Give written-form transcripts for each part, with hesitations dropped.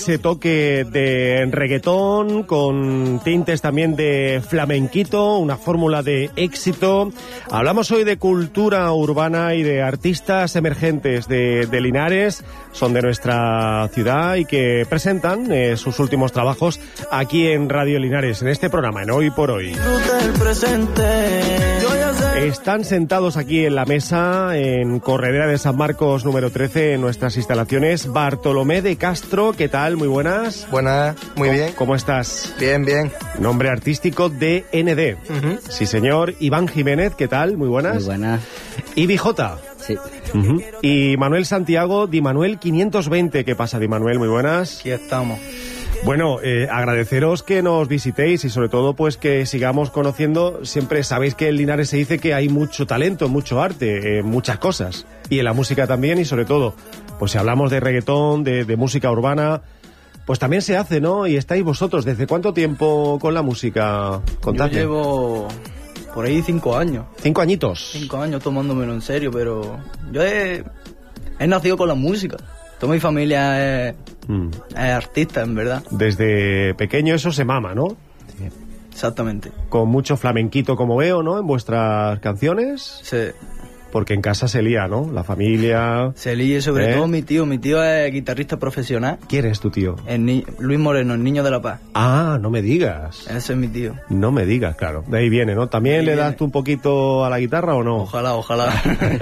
Ese toque de reggaetón con tintes también de flamenquito, una fórmula de éxito. Hablamos hoy de cultura urbana y de artistas emergentes de Linares, son de nuestra ciudad y que presentan sus últimos trabajos aquí en Radio Linares, en este programa, en Hoy por Hoy. Están sentados aquí en la mesa, en Corredera de San Marcos número 13, en nuestras instalaciones, Bartolomé de Castro. ¿Qué tal? Muy buenas. Buenas, muy bien. ¿Cómo estás? Bien, bien. Nombre artístico de ND. Sí, señor. Iván Jiménez, ¿qué tal? Muy buenas. Muy buenas. Y Bijota. Sí. Y Manuel Santiago, Di Manuel 520. ¿Qué pasa, Di Manuel? Muy buenas. Aquí estamos. Bueno, agradeceros que nos visitéis y sobre todo pues que sigamos conociendo. Siempre sabéis que en Linares se dice que hay mucho talento, mucho arte, muchas cosas. Y en la música también, y sobre todo, pues si hablamos de reggaetón, de música urbana, pues también se hace, ¿no? Y estáis vosotros. ¿Desde cuánto tiempo con la música? Contadme. Yo llevo por ahí 5 años. 5 añitos. 5 años tomándomelo en serio, pero yo he nacido con la música. Toda mi familia es artista, en verdad. Desde pequeño eso se mama, ¿no? Sí. Exactamente. Con mucho flamenquito, como veo, ¿no? En vuestras canciones. Sí. Porque en casa se lía, ¿no? La familia... Se lía, sobre todo mi tío. Mi tío es guitarrista profesional. ¿Quién es tu tío? Luis Moreno, el Niño de la Paz. Ah, no me digas. Ese es mi tío. No me digas, claro. De ahí viene, ¿no? ¿También ahí le das viene. tú un poquito a la guitarra o no? Ojalá, ojalá.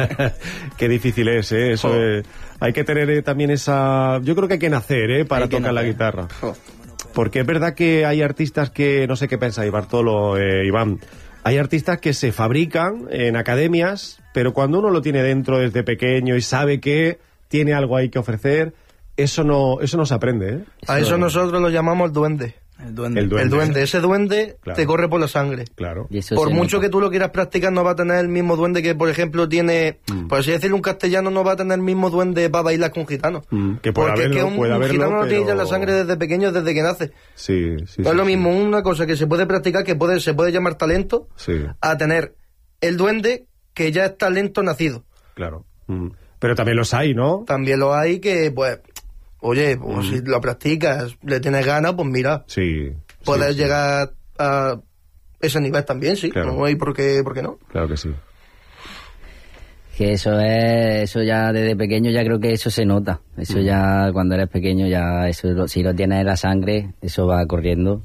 Qué difícil es, ¿eh? Eso hay que tener también esa... Yo creo que hay que nacer, para tocar la guitarra. Porque es verdad que hay artistas que... No sé qué pensáis, Bartolo, Iván. Hay artistas que se fabrican en academias, pero cuando uno lo tiene dentro desde pequeño y sabe que tiene algo ahí que ofrecer, eso no se aprende, ¿eh? A eso nosotros lo llamamos el duende. El duende. El duende. Ese duende te corre por la sangre. Claro. Por mucho que tú lo quieras practicar, no va a tener el mismo duende que, por ejemplo, tiene... Por así decirlo, un castellano no va a tener el mismo duende para bailar con gitanos. Que puede porque haberlo, es que un gitano lo tiene ya en la sangre desde pequeño, desde que nace. Sí. No es lo mismo una cosa que se puede practicar, que se puede llamar talento, a tener el duende que ya es talento nacido. Claro. Pero también los hay, ¿no? También los hay que, pues... Oye, pues si lo practicas, le tienes ganas, pues mira. Sí. Puedes llegar a ese nivel también, sí. Claro. No hay por qué no. Claro que sí. Que eso ya desde pequeño ya creo que eso se nota. Eso ya cuando eres pequeño ya eso si lo tienes en la sangre, eso va corriendo.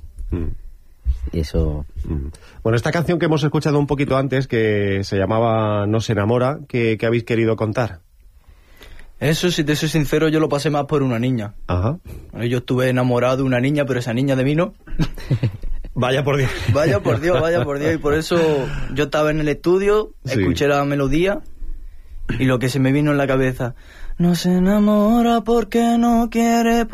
Y eso... Bueno, esta canción que hemos escuchado un poquito antes, que se llamaba No se enamora, ¿qué habéis querido contar? Eso, si te soy sincero, yo lo pasé más por una niña. Ajá. Yo estuve enamorado de una niña, pero esa niña de mí no. Vaya por Dios. Vaya por Dios. Y por eso yo estaba en el estudio, escuché la melodía y lo que se me vino en la cabeza: no se enamora porque no quiere.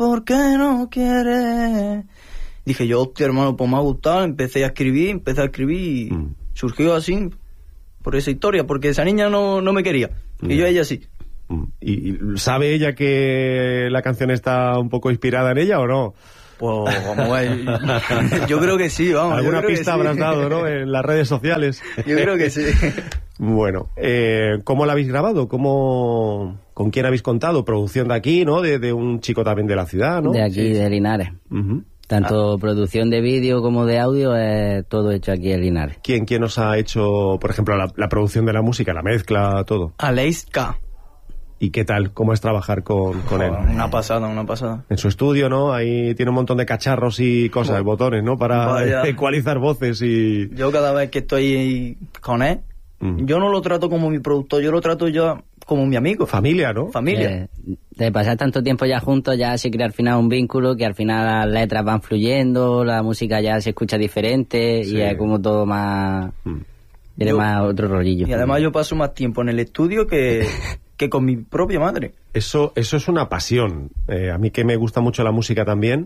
Dije yo, hostia, hermano, pues me ha gustado. Empecé a escribir y surgió así por esa historia, porque esa niña no me quería. Y yo a ella sí. ¿Y sabe ella que la canción está un poco inspirada en ella o no? Pues vamos a ver. Yo creo que sí, vamos. Alguna pista habrás dado, ¿no? En las redes sociales. Yo creo que sí. Bueno, ¿cómo la habéis grabado? ¿Con quién habéis contado? Producción de aquí, ¿no? De un chico también de la ciudad, ¿no? De aquí, de Linares. Tanto producción de vídeo como de audio es todo hecho aquí en Linares. ¿Quién os ha hecho, por ejemplo, la producción de la música, la mezcla, todo? Aleix K. ¿Y qué tal? ¿Cómo es trabajar con él? Una pasada. En su estudio, ¿no? Ahí tiene un montón de cacharros y cosas, botones, ¿no? Para ecualizar voces y... Yo cada vez que estoy con él, yo no lo trato como mi productor, yo lo trato yo como mi amigo. Familia, ¿no? Familia. De pasar tanto tiempo ya juntos, ya se crea al final un vínculo, que al final las letras van fluyendo, la música ya se escucha diferente y es como todo más... Tiene más otro rollillo. Y además yo paso más tiempo en el estudio que con mi propia madre. Eso es una pasión. A mí que me gusta mucho la música también.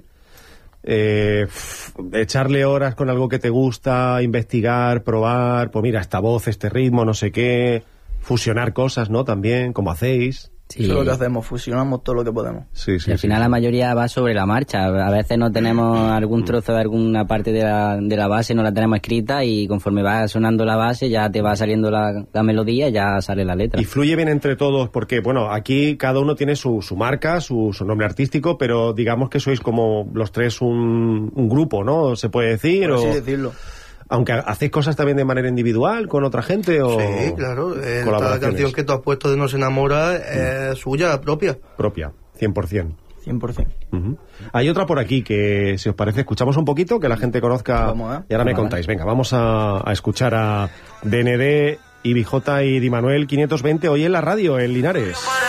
Echarle horas con algo que te gusta, investigar, probar, pues mira, esta voz, este ritmo, no sé qué, fusionar cosas, ¿no? También, como hacéis. Sí. Eso es lo que hacemos, fusionamos todo lo que podemos. Sí, y al final la mayoría va sobre la marcha. A veces no tenemos algún trozo de alguna parte de la base, no la tenemos escrita, y conforme va sonando la base ya te va saliendo la melodía y ya sale la letra. Y fluye bien entre todos, porque bueno, aquí cada uno tiene su marca, su nombre artístico, pero digamos que sois como los tres un grupo, ¿no? ¿Se puede decir? Por así decirlo. Aunque hacéis cosas también de manera individual, con otra gente, o... Sí, claro. Esta canción que tú has puesto de No se enamora es suya, propia. Propia, 100%. 100%. Hay otra por aquí que, si os parece, escuchamos un poquito, que la gente conozca. Y ahora me contáis. Venga, vamos a escuchar a DND, Ibijota y Di Manuel 520 hoy en la radio, en Linares.